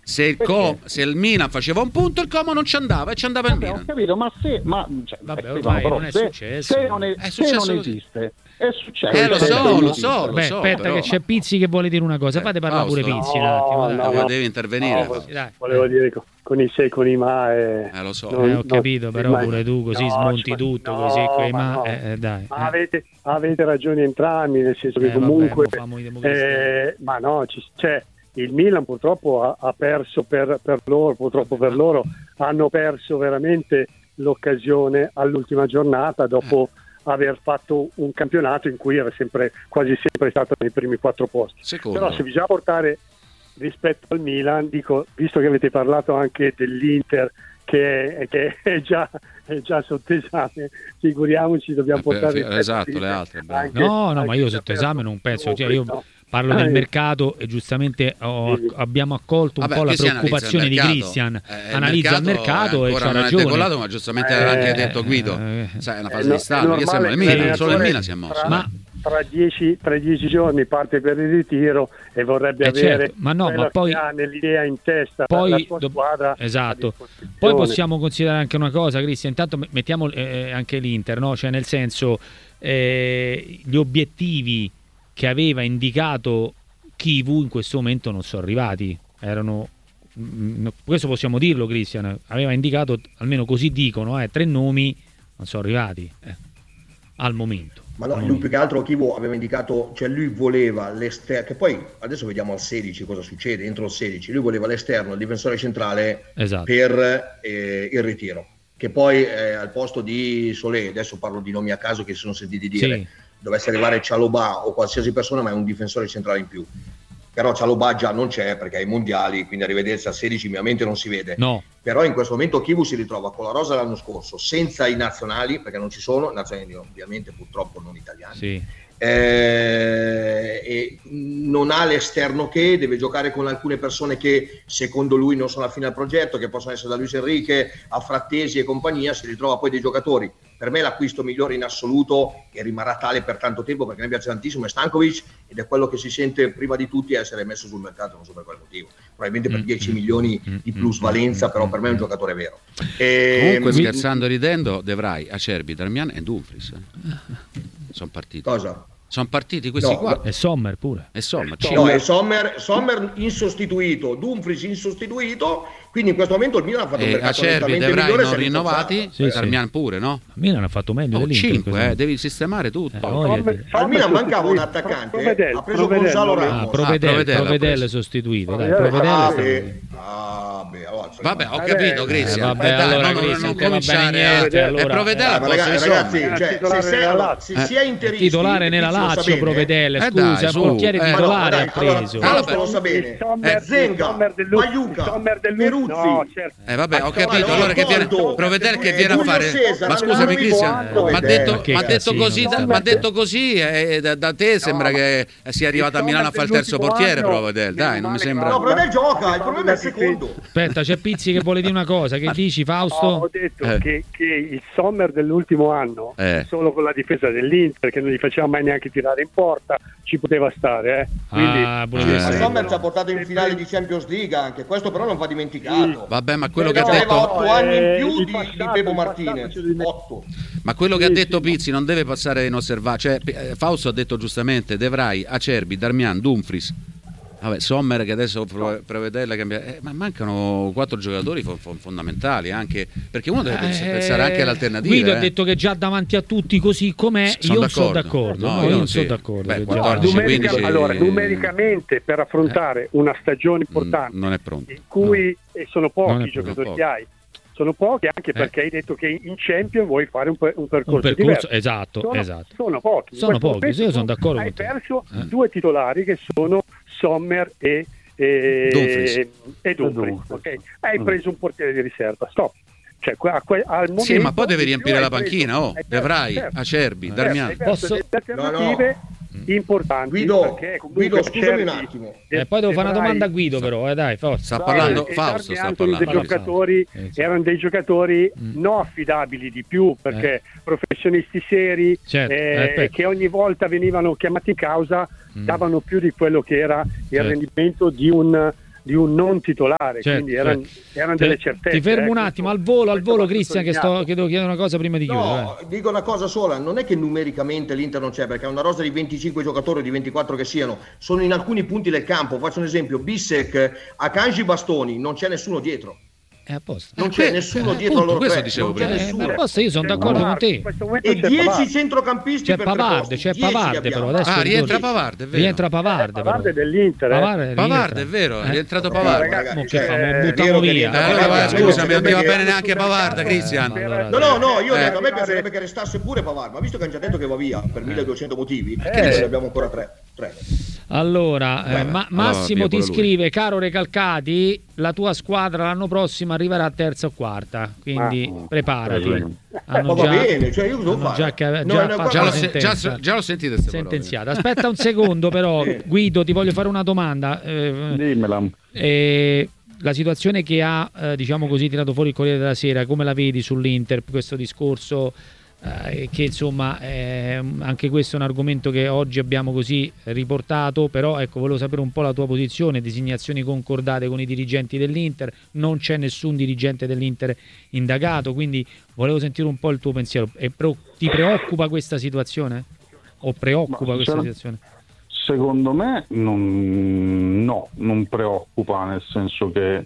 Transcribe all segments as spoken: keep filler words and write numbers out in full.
se il, Com, se il Milan faceva un punto, il Como non ci andava e ci andava Vabbè, il ho Milan. capito, ma se ma cioè, Vabbè, eh, ormai no, però non è se, successo. se non, è, È se successo non così. esiste, è successo. Eh, lo Se so, non lo esiste. so, lo Beh, so. aspetta però... che c'è Pizzi che vuole dire una cosa. Eh, Fate parlare pure Fausto. Pizzi un attimo. No, Dai. no, Devi intervenire. No, Dai. volevo Eh. dire con, con i se con i ma e... Eh, lo so. Eh, ho non- capito, non- però ma- pure tu così no, smonti ma- tutto, no, così quei ma ma, no. eh, eh, dai. Ma eh. avete, avete ragione entrambi, nel senso che Eh, vabbè, comunque mo famo i democristiani. eh, ma no, ci, cioè, il Milan purtroppo ha, ha perso per, per loro, purtroppo per loro hanno perso veramente l'occasione all'ultima giornata dopo aver fatto un campionato in cui era sempre quasi sempre stato nei primi quattro posti. Secondo. Però se bisogna portare rispetto al Milan, dico, visto che avete parlato anche dell'Inter che è, che è già è già sotto esame, figuriamoci, dobbiamo Eh, portare per- rispetto esatto, al le Milan altre, bravo. anche- No, no, ma io anche sotto per- esame non penso, cioè io no. parlo del Eh, mercato e giustamente ho- Sì. abbiamo accolto un Vabbè, po' la qui si analizza preoccupazione il di mercato. Christian, Eh, analizza il mercato e ancora c'ha non è ragione. decollato, ma giustamente Eh, aveva anche detto Guido, eh, sai, è una Eh, fase no, di stallo, è che siamo nel normale Milan, che solo il l'allenatore Milan si è mosso. tra- Ma- tra dieci, tra dieci giorni parte per il ritiro e vorrebbe Eh, avere certo, ma no, quella ma poi- che ha nell'idea in testa Poi la sua do- squadra a esatto. disposizione. Poi possiamo considerare anche una cosa, Cristian, intanto me- mettiamo eh, anche l'Inter, no? Cioè nel senso eh, gli obiettivi che aveva indicato Chivu in questo momento non sono arrivati, erano mm, questo possiamo dirlo, Cristian, aveva indicato, almeno così dicono, eh, tre nomi, non sono arrivati eh, al momento. Ma no, Al lui momento. più che altro Chivo aveva indicato, cioè lui voleva l'esterno, che poi adesso vediamo al sedici cosa succede, entro il sedici, lui voleva l'esterno, il difensore centrale Esatto. per eh, il ritiro, che poi eh, al posto di Solé, adesso parlo di nomi a caso che si sono sentiti dire, Sì. dovesse arrivare Cialobà o qualsiasi persona, ma è un difensore centrale in più. Però Cialobà già non c'è perché ai mondiali, quindi arrivederci al sedici mia mente non si vede. No. Però in questo momento Chivu si ritrova con la rosa dell'anno scorso, senza i nazionali, perché non ci sono, nazionali ovviamente purtroppo non italiani, Sì. eh, e non ha l'esterno che deve giocare con alcune persone che secondo lui non sono affine al progetto, che possono essere da Luis Enrique a Frattesi e compagnia, si ritrova poi dei giocatori. Per me l'acquisto migliore in assoluto e rimarrà tale per tanto tempo perché mi piace tantissimo è Stankovic ed è quello che si sente prima di tutti essere messo sul mercato, non so per quale motivo, probabilmente per dieci milioni di plusvalenza, però per me è un giocatore vero. E, Comunque, scherzando e ridendo, Devrai, Acerbi, Darmian e Dumfries sono partiti. cosa? Sono partiti questi No, qua. E Sommer pure. E Sommer, No, è Sommer, Sommer insostituito, Dumfries insostituito, quindi in questo momento il Milan ha fatto un e mercato Acerbi e nettamente Devrai migliore, non si è rinnovati, rinforzato. Sì, sì. Darmian pure, no? Milan ha fatto meglio Oh, dell'Inter. in cinque, questo eh, devi sistemare tutto. Eh, voglia di- Sommer- Al Milan Sommer mancava un sostituito. attaccante, Provedel, ha preso Provedel, Gonzalo non è- Ah, Ramos. Provedel, Ah, Provedel ha Provedel preso. sostituito. Dai, Provedel- Provedel Ah, sta- beh, ah, beh, allora, Vabbè, ho Eh, capito, eh, Cristian. vabbè, Eh, dai, allora, non- non, Cristian, non te va bene cominciare niente, a allora. e Provedel Eh, al ma posto ragazzi, di ragazzi, Sommer. cioè, se, titolare sei, nella allora, Lazio. se si è interisti, Titolare nella Pizzi lo sa Lazio, bene. Provedel, Eh, scusa, dai, su. portiere Eh, titolare no, ha dai, allora, preso. allora, Vabbè. lo sa bene. Il Sommer- Eh, Zenga, il Sommer dell'ultimo- Magliuca, il Sommer dell'ultimo- Peruzzi. no, certo. Eh vabbè, ho Ma capito, no, allora che viene Leopoldo, Provedel che eh, viene a Giulio fare. Cesar, Ma scusami, Alessandro Cristian, Vivanco, ma ha eh, detto, che m'ha detto casino, così, Sommer- m'ha detto così e da, da te sembra No, che sia arrivato a Milano a fare il terzo portiere, Provedel. Dai, non mi sembra. No, Provedel gioca, il problema è il secondo. Aspetta, c'è Pizzi che vuole dire una cosa. Che dici, Fausto? No, ho detto Eh. che, che il Sommer dell'ultimo anno, Eh. solo con la difesa dell'Inter, che non gli faceva mai neanche tirare in porta, ci poteva stare. Eh. Quindi, Ah, pure Eh. Ma questo. Sommer ci ha portato in finale di Champions League anche, questo però non va dimenticato. Vabbè, ma quello Eh, che ha no, Aveva detto otto anni in eh, più il di, passato, di Bebo il Martinez, passato ce li met- otto. Ma quello che Sì, ha detto sì, Pizzi non deve passare inosservato. Cioè, eh, Fausto ha detto giustamente Devrai, Acerbi, Darmian, Dumfries. Vabbè, Sommer che adesso Pro- Provedel cambia. Eh, ma mancano quattro giocatori fo- fo- fondamentali anche perché uno deve pens- Eh, pensare anche alle alternative. Guido eh. ha detto che già davanti a tutti così com'è, S- sono io sono d'accordo. d'accordo. No, No, io io non non sì. sono d'accordo. Beh, che già- quattordici, numerica- quindici allora, numericamente per affrontare una stagione importante Mm, non è pronto. in cui e sono Non pochi è i giocatori poco. che hai, sono pochi anche Eh. perché hai detto che in Champions vuoi fare un, per- un percorso, Un percorso, diverso. esatto, sono, esatto. sono pochi. In Sono questo pochi, sì, io sono momento d'accordo hai con te. perso Eh. due titolari che sono Sommer e, e Dumfries. e Dumfries, Dumfries. ok? Hai preso un portiere di riserva, stop. Cioè, qua- a que- al momento Sì, ma poi devi in più riempire hai la preso- panchina, oh, hai perso- Devrai, certo, Acerbi, certo, Darmian. hai perso Posso- delle alternative importanti Guido, perché comunque Guido, scusami un Acerbi attimo. Eh, poi devo fare una Devrai- domanda a Guido, però, eh, dai, forza. Sta parlando e Fausto, sta Darmian sono parlando. dei giocatori, Eh, sì. erano dei giocatori Mm. non affidabili di più perché professionisti seri Certo, eh, eh, aspetta. che ogni volta venivano chiamati in causa Mm. davano più di quello che era il Certo. rendimento di un di un non titolare, certo, quindi erano, certo. erano delle certezze. Ti fermo eh, un questo- attimo al volo, al questo volo va Cristian, che sto sottolineato. che devo chiedere una cosa prima di chiudere. No, dico una cosa sola, non è che numericamente l'Inter non c'è, perché ha una rosa di venticinque giocatori, di ventiquattro che siano, sono in alcuni punti del campo. Faccio un esempio: Bissek, Akanji, Bastoni, non c'è nessuno dietro. È a posto. Non Eh, c'è que- nessuno eh, dietro a appunto, loro questo tre, dicevo non c'è prima. Eh, nessuno. ma a posto, io sono C'è d'accordo con Pavard, te. in questo momento E c'è dieci Pavard. centrocampisti C'è per Pavard, preposti, c'è dieci Pavard abbiamo. però adesso Ah, rientra ritorno. Pavard, è vero. Rientra Pavard, però. Pavard è dell'Inter, eh. Pavard, Pavard, rientra. è vero, è Eh. rientrato Eh, Pavard. ragazzi, Mo che cioè, fa? Mo è buttiamo vero che via. rientra Eh, allora, Pavard, va, però scusami, non ti va perché- bene neanche Pavard, Eh, Cristian. ma allora- No, no, no, io ho Eh. detto, a me piacerebbe che restasse pure Pavard, ma visto che hanno già detto che va via per milleduecento motivi, Eh. che ne abbiamo ancora tre. tre. Allora, eh, Beh, Ma- allora Massimo via ti pure lui. scrive: caro Recalcati, la tua squadra l'anno prossimo arriverà a terza o quarta, quindi Ah, preparati. bene. Hanno Ma va già, bene, cioè io cosa devo hanno fare? già, ca- No, già no, fatto Già la l'ho, se- già, sentenza. già l'ho sentito queste parole. Sentenziata. Aspetta un secondo, però, Sì. Guido, ti voglio fare una domanda. Eh, Dimmela. eh, la situazione che ha, eh, diciamo così, tirato fuori il Corriere della Sera, come la vedi sull'Inter, questo discorso? Eh, che insomma eh, anche questo è un argomento che oggi abbiamo così riportato, però ecco, volevo sapere un po' la tua posizione, designazioni concordate con i dirigenti dell'Inter, non c'è nessun dirigente dell'Inter indagato, quindi volevo sentire un po' il tuo pensiero. E pro- ti preoccupa questa situazione? O preoccupa Ma questa c'era- situazione? Secondo me non, no, non preoccupa, nel senso che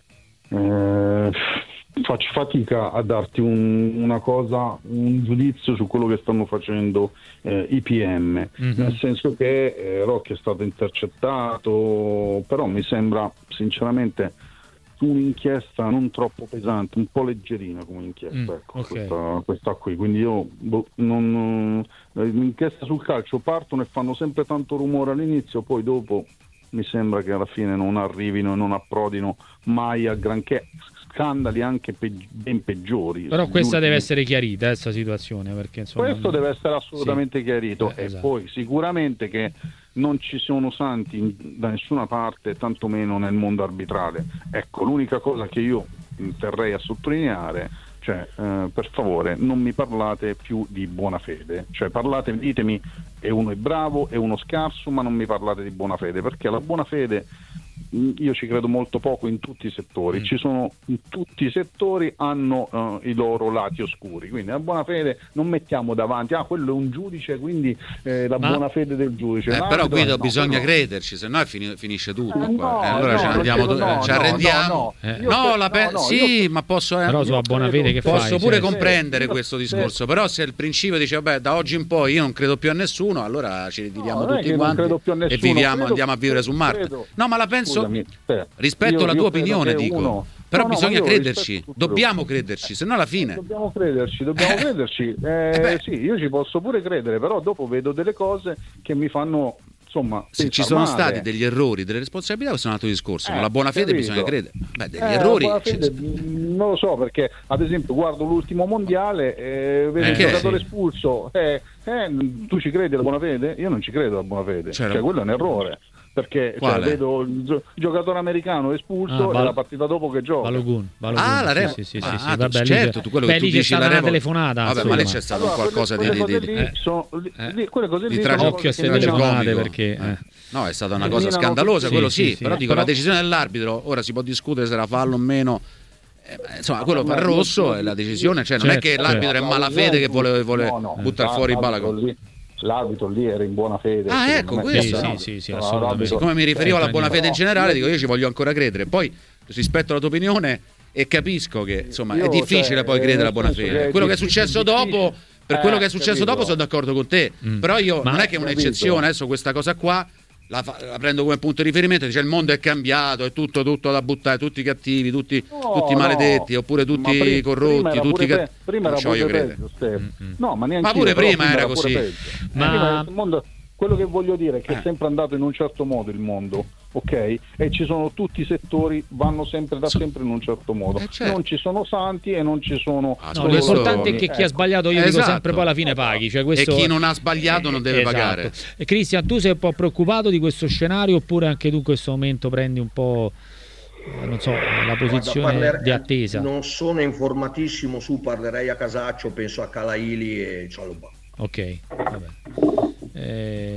eh, faccio fatica a darti un- una cosa, un giudizio su quello che stanno facendo eh, i P M, Mhm. nel senso che eh, Rocchi è stato intercettato, però mi sembra sinceramente un'inchiesta non troppo pesante, un po' leggerina come inchiesta, Mm, ecco, ok. questa, questa qui, quindi io boh, non, eh, l'inchiesta sul calcio partono e fanno sempre tanto rumore all'inizio, poi dopo mi sembra che alla fine non arrivino e non approdino mai a granché, scandali anche pe- ben peggiori. Però questa Gli deve ultimi- essere chiarita, questa situazione, perché insomma questo deve essere assolutamente Sì. chiarito, Eh, e esatto. poi sicuramente che non ci sono santi in- da nessuna parte, tantomeno nel mondo arbitrale. Ecco, l'unica cosa che io terrei a sottolineare, cioè eh, per favore non mi parlate più di buona fede, cioè parlate, ditemi e uno è bravo e uno scarso, ma non mi parlate di buona fede, perché la buona fede mh, io ci credo molto poco in tutti i settori, Mm. ci sono in tutti i settori hanno eh, i loro lati oscuri, quindi la buona fede non mettiamo davanti, ah quello è un giudice, quindi eh, la Ma- buona fede del giudice. Eh, No, però no, Guido no, bisogna no. crederci, se no è fini- finisce tutto Eh, qua. no, Eh, allora no, ce ne non andiamo, credo, tu- no, ci no, arrendiamo. no, Eh. io No, cre- la pe- no, no, sì, io- ma posso, eh, Però io sulla buona credo- fede che posso fai? pure Cioè, comprendere Sì, questo sì. discorso, però se il principio dice vabbè da oggi in poi io non credo più a nessuno, allora ci ritiriamo non è tutti che non quanti credo più a e nessuno, viviamo, credo- andiamo a vivere su Marte. credo- No, ma la penso Scusami, aspetta. rispetto Io- alla io tua credo opinione, che dico. uno- Però No, no, bisogna ma io crederci, rispetto tutto. dobbiamo crederci, se no alla fine. Dobbiamo crederci, dobbiamo Eh. crederci. Eh, beh. sì, io ci posso pure credere, però dopo vedo delle cose che mi fanno, insomma, Se ci pensar sono male. stati degli errori, delle responsabilità, questo è un altro discorso. Eh, Con la buona fede capito. bisogna credere. Beh, degli Eh, errori. buona ci- fede, mh, non lo so, perché ad esempio guardo l'ultimo mondiale e vedo Eh, un che- giocatore sì. espulso. Eh, eh, tu ci credi alla buona fede? Io non ci credo alla buona fede. C'era- Cioè, quello è un errore. Perché cioè, Quale? vedo il, gio- il giocatore americano espulso Ah, e Bal- la partita dopo che gioca. Balogun, Balogun, Ah, la sì, revoca. sì, sì, Ah, sì, sì, tu- vabbè, lì certo, c'è- tu quello beh, che tu lì c'è dici stata la una revoca. telefonata. Vabbè, insomma. ma lì c'è stato un Allora, qualcosa quelle, di, quelle di, cose di- lì eh. sono- lì- Eh. lì- quelle cose Di lì tragico. sono Occhio a cose queste che telefonate, comico. perché Eh. eh. No, è stata una Che cosa minano scandalosa, tutti. quello Sì, sì, sì, sì. però dico Però- la decisione dell'arbitro, ora si può discutere se era fallo o meno. Eh, beh, insomma, quello fa il Ma- rosso e la decisione, cioè non è Certo, che l'arbitro certo. è malafede che vuole, vuole No, no, buttare fuori il l'arbitro balla. lì- L'arbitro lì era in buona fede. Ah, secondo ecco, me. questo. Sì, No, sì, sì, sì, no, assolutamente. l'arbitro- Siccome mi riferivo alla Certo, buona fede in no, generale, io- dico io ci voglio ancora credere. Poi rispetto alla tua opinione e capisco che insomma è Io, difficile cioè, poi credere alla nel buona senso fede. che è Quello che è difficile- successo difficile. dopo, per Eh, quello che è successo capito. dopo sono d'accordo con te. Mm. Però io Ma- non è che è un'eccezione, capito. adesso questa cosa qua la, fa- la prendo come punto di riferimento, dice il mondo è cambiato, è tutto, tutto da buttare, tutti cattivi, tutti, No, tutti no. maledetti, oppure Ma tutti pri- corrotti, prima era tutti pure ca- pe- prima non era ci voglio pure credere. peggio, Stefano. Mm-mm. No, ma neanche Ma pure io, però prima era pure così. peggio. Ma- Prima il mondo- quello che voglio dire è che Eh. è sempre andato in un certo modo il mondo, ok? E ci sono tutti i settori, vanno sempre da So- sempre in un certo modo. Eh, certo. Non ci sono santi e non ci sono Ah, No, Questo- l'importante è che chi ha Ecco. sbagliato, io dico Esatto. sempre poi alla fine paghi, cioè questo... E chi non ha sbagliato non deve Esatto. pagare. E Cristian, tu sei un po' preoccupato di questo scenario oppure anche tu in questo momento prendi un po' eh, non so, la posizione Guarda, parler- di attesa? Non sono informatissimo su, parlerei a casaccio, penso a Calaili e Cialobà. Ok, vabbè. Eh,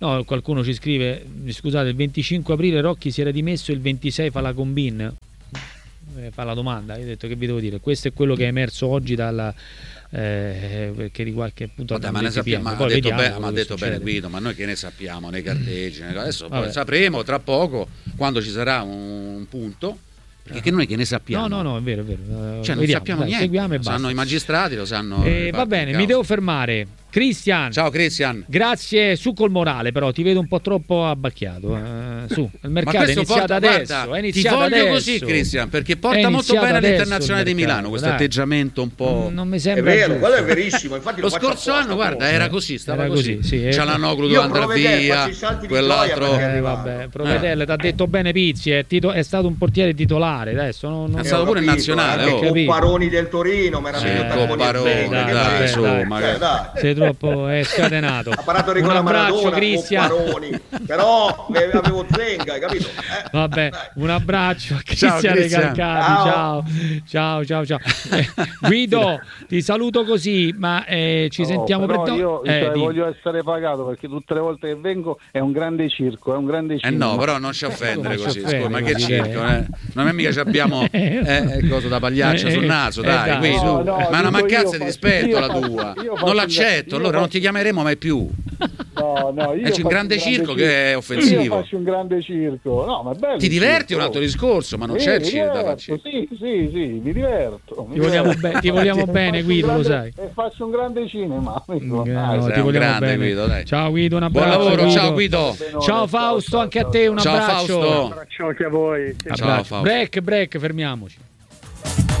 No, qualcuno ci scrive, scusate, il venticinque aprile Rocchi si era dimesso, il ventisei fa la combin. Eh, fa la domanda, io ho detto che vi devo dire, questo è quello che è emerso oggi dalla eh, perché di qualche punto Vabbè, ma ne sappiamo, ma ha detto, bene, ma ha detto bene Guido, ma noi che ne sappiamo nei carteggi, adesso poi sapremo tra poco quando ci sarà un punto. Perché che noi che ne sappiamo? No, no, no, è vero, è vero. Cioè, non Vediamo, sappiamo dai, niente. Seguiamo e lo basta. sanno i magistrati, lo sanno. Eh, va bene, mi devo fermare. Cristian. Ciao Cristian. Grazie, su col morale, però ti vedo un po' troppo abbacchiato. Eh, su, il mercato è iniziato porta, adesso. Guarda, è iniziato ti voglio adesso. così, Cristian, perché porta molto bene all'Internazionale di Milano questo dai. atteggiamento un po'. Non, non mi sembra è vero, giusto. quello è verissimo. Infatti lo scorso anno, guarda, era così, stava era così. così sì, C'ha la Noglu doveva andare via, quell'altro. Eh, vabbè, Provedelle, ti ha detto bene Pizzi, è, tito- è stato un portiere titolare. Adesso non, non è stato pure in nazionale. Oh. Copparoni del Torino, meraviglioso. Copparoni, dai, su, magari. Sei troppo è scatenato. Ha parato a Un abbraccio, Maradona, Cristian. Però avevo Zenga, hai capito? Eh, Vabbè, dai. un abbraccio a Cristian Ciao, Cristian. Recalcati. Ciao, ciao, ciao, ciao. Eh, Guido, ti saluto così, ma eh, ci No, sentiamo però per io eh, cioè, di- voglio essere pagato perché tutte le volte che vengo è un grande circo, è un grande Eh cinema. no, però non ci offendere non ci così, offende, scusa, ma che così, circo, eh. eh? Non è mica ci abbiamo eh, coso da pagliaccia Eh, sul eh, naso, eh, dai, dai. qui, No, su. no, Ma è una dico mancanza io di faccio- rispetto io la faccio- tua. io faccio Non un- l'accetto, io allora non faccio- ti chiameremo mai più. No, no, io Eh, c'è un faccio grande circo che è Io offensivo. faccio un grande circo. No, ma è bello. Ti il diverti è circo. un altro discorso, ma non Sì, c'è il mi circo da diverto, farci. Sì, sì, sì, mi diverto. mi Ti vogliamo diverto. be- ti vogliamo E bene, faccio Guido, un lo grande- sai. E faccio un grande cinema. amico. Eh, Dai, no, sei ti un vogliamo grande, bene. Guido, dai. Ciao Guido, un Buon abbraccio. lavoro, Guido. ciao Guido. Ciao Fausto, anche a te un Ciao abbraccio. Fausto. Un abbraccio anche a voi. Ciao Abbraccio. Fausto. Break, break, fermiamoci.